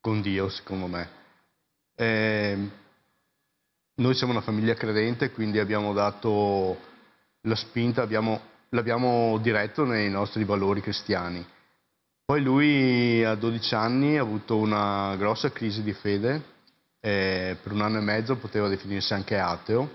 con Dio, secondo me. Noi siamo una famiglia credente, quindi abbiamo dato la spinta, l'abbiamo diretto nei nostri valori cristiani. Poi lui a 12 anni ha avuto una grossa crisi di fede, per 1 anno e mezzo poteva definirsi anche ateo,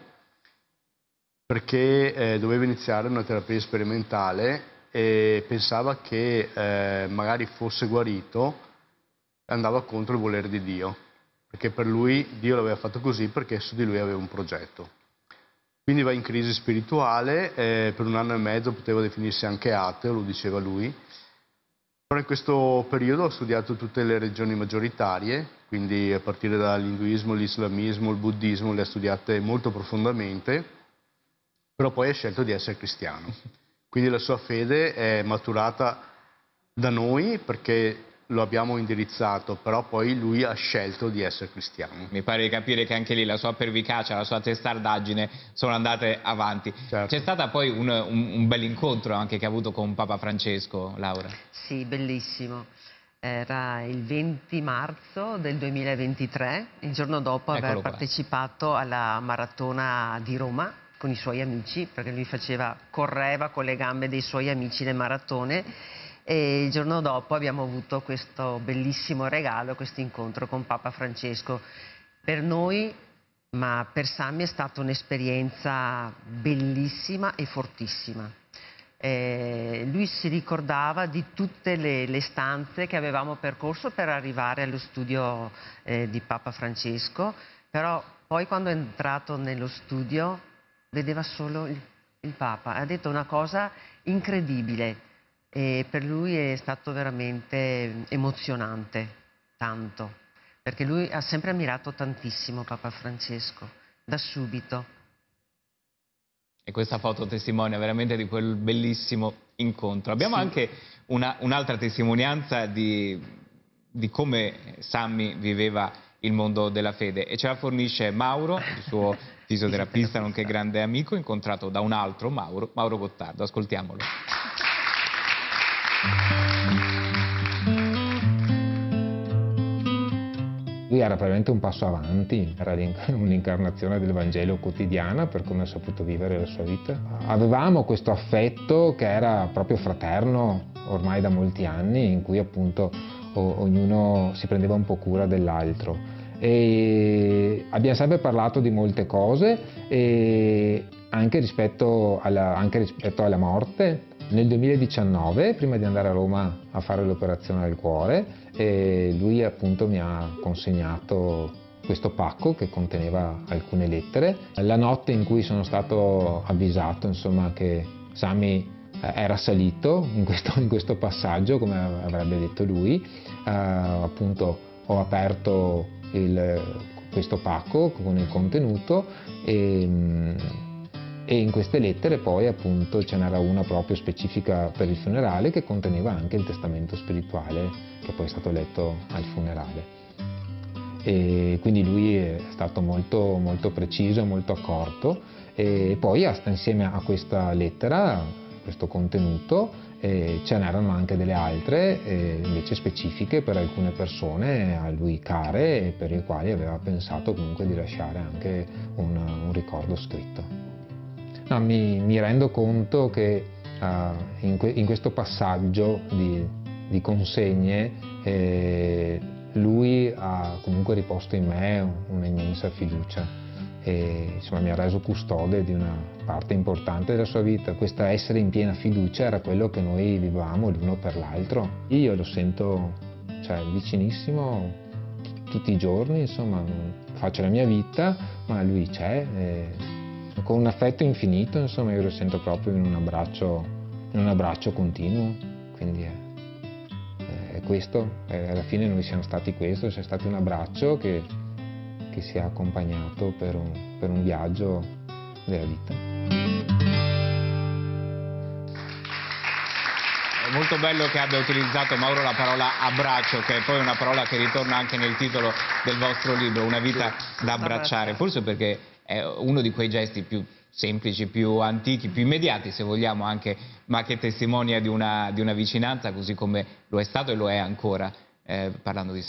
perché doveva iniziare una terapia sperimentale e pensava che magari fosse guarito, andava contro il volere di Dio, perché per lui Dio l'aveva fatto così perché su di lui aveva un progetto. Quindi va in crisi spirituale, per 1 anno e mezzo poteva definirsi anche ateo, lo diceva lui. Però in questo periodo ho studiato tutte le religioni maggioritarie, quindi a partire dall'induismo, l'islamismo, il buddismo, le ha studiate molto profondamente, però poi ha scelto di essere cristiano. Quindi la sua fede è maturata da noi perché lo abbiamo indirizzato, però poi lui ha scelto di essere cristiano. Mi pare di capire che anche lì la sua pervicacia, la sua testardaggine sono andate avanti. Certo. C'è stato poi un bel incontro anche che ha avuto con Papa Francesco, Laura. Sì, bellissimo. Era il 20 marzo del 2023, il giorno dopo aver partecipato alla maratona di Roma con i suoi amici, perché lui correva con le gambe dei suoi amici le maratone, e il giorno dopo abbiamo avuto questo bellissimo regalo, questo incontro con Papa Francesco. Per noi, ma per Sammy, è stata un'esperienza bellissima e fortissima. Lui si ricordava di tutte le stanze che avevamo percorso per arrivare allo studio di Papa Francesco, però poi quando è entrato nello studio vedeva solo il Papa. Ha detto una cosa incredibile e per lui è stato veramente emozionante, tanto, perché lui ha sempre ammirato tantissimo Papa Francesco, da subito. E questa foto testimonia veramente di quel bellissimo incontro. Abbiamo anche un'altra testimonianza di come Sammy viveva il mondo della fede e ce la fornisce Mauro, il suo fisioterapista nonché grande amico, incontrato da un altro Mauro Gottardo. Ascoltiamolo. Lui era veramente un passo avanti, era un'incarnazione del Vangelo quotidiana per come ha saputo vivere la sua vita. Avevamo questo affetto che era proprio fraterno ormai da molti anni, in cui appunto ognuno si prendeva un po' cura dell'altro. E abbiamo sempre parlato di molte cose, e anche rispetto alla morte. Nel 2019, prima di andare a Roma a fare l'operazione al cuore, lui appunto mi ha consegnato questo pacco che conteneva alcune lettere. La notte in cui sono stato avvisato, insomma, che Sammy era salito in questo passaggio, come avrebbe detto lui, appunto ho aperto questo pacco con il contenuto e in queste lettere poi appunto ce n'era una proprio specifica per il funerale che conteneva anche il testamento spirituale che poi è stato letto al funerale. E quindi lui è stato molto, molto preciso, molto accorto, e poi insieme a questa lettera, questo contenuto, ce n'erano anche delle altre invece specifiche per alcune persone a lui care e per le quali aveva pensato comunque di lasciare anche un ricordo scritto. No, mi rendo conto che in questo passaggio di consegne lui ha comunque riposto in me un'immensa fiducia e insomma, mi ha reso custode di una parte importante della sua vita. Questo essere in piena fiducia era quello che noi vivevamo l'uno per l'altro. Io lo sento vicinissimo tutti i giorni, insomma, faccio la mia vita, ma lui c'è. Con un affetto infinito, insomma, io lo sento proprio in un abbraccio continuo, quindi è questo, alla fine noi siamo stati questo, c'è stato un abbraccio che si è accompagnato per un viaggio della vita. È molto bello che abbia utilizzato Mauro la parola abbraccio, che è poi una parola che ritorna anche nel titolo del vostro libro, Una vita da abbracciare, forse perché è uno di quei gesti più semplici, più antichi, più immediati se vogliamo anche, ma che testimonia di una vicinanza così come lo è stato e lo è ancora, parlando di